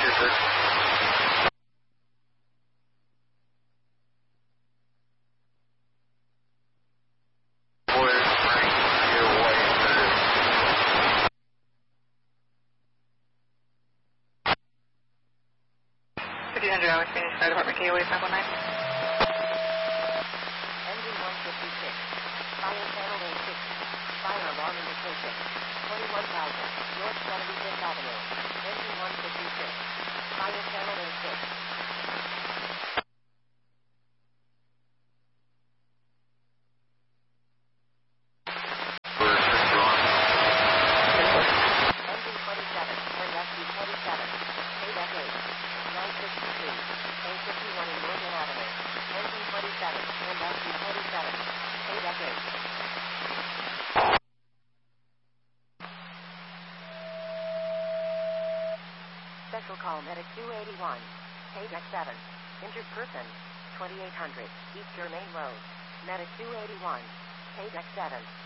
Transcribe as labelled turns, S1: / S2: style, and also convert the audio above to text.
S1: Yes, sir.
S2: Fire Department KOA 519.
S3: Engine 156. Fire channel A6. Fire alarm indication. 21,000. North 75th Avenue. Engine 156. Fire channel A6. Engine 27. And rescue 27. ADEC 8. 963. A51 in Morgan Avenue. Engine 27. And rescue 27. ADEC 8. Special call medic 281. ADEC 7. Injured person. 2800 East Germain Road. Medic 281. ADEC 7.